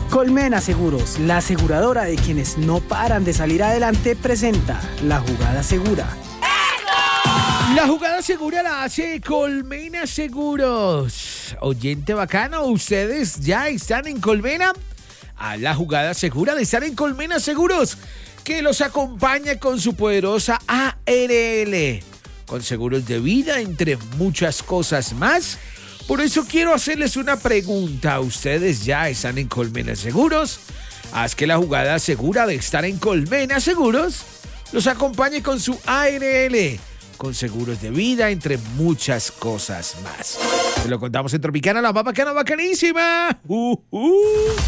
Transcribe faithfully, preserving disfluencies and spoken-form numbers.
Colmena Seguros, la aseguradora de quienes no paran de salir adelante, presenta La Jugada Segura. La jugada segura la hace Colmena Seguros. Oyente bacano, ¿ustedes ya están en Colmena? A la jugada segura de estar en Colmena Seguros, que los acompaña con su poderosa A R L, con seguros de vida, entre muchas cosas más. Por eso quiero hacerles una pregunta. ¿Ustedes ya están en Colmena Seguros? Haz que la jugada segura de estar en Colmena Seguros los acompañe con su A R L, con seguros de vida, entre muchas cosas más. Te lo contamos en Tropicana, la más bacana, bacanísima. Uh, uh.